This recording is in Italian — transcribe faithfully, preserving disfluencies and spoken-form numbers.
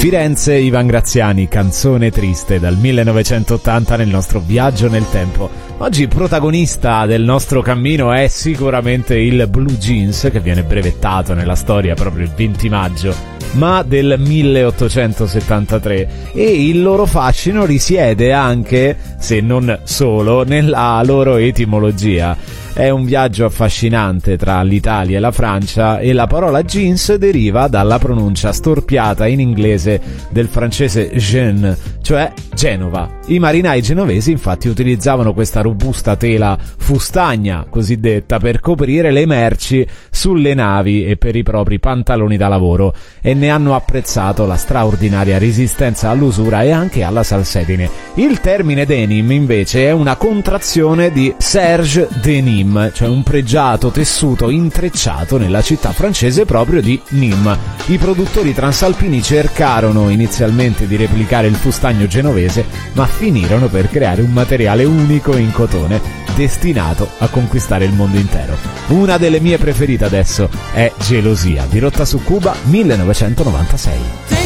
Firenze, Ivan Graziani, Canzone triste dal millenovecentottanta nel nostro viaggio nel tempo. Oggi protagonista del nostro cammino è sicuramente il Blue Jeans, che viene brevettato nella storia proprio il venti maggio, ma del milleottocentosettantatré, e il loro fascino risiede anche, se non solo, nella loro etimologia. È un viaggio affascinante tra l'Italia e la Francia, e la parola jeans deriva dalla pronuncia storpiata in inglese del francese jeune, cioè Genova. I marinai genovesi infatti utilizzavano questa robusta tela fustagna cosiddetta per coprire le merci sulle navi e per i propri pantaloni da lavoro, e ne hanno apprezzato la straordinaria resistenza all'usura e anche alla salsedine. Il termine denim invece è una contrazione di Serge Denim, cioè un pregiato tessuto intrecciato nella città francese proprio di Nîmes. I produttori transalpini cercarono inizialmente di replicare il fustagno genovese, ma finirono per creare un materiale unico in cotone destinato a conquistare il mondo intero. Una delle mie preferite adesso è Gelosia di Rotta su Cuba millenovecentonovantasei.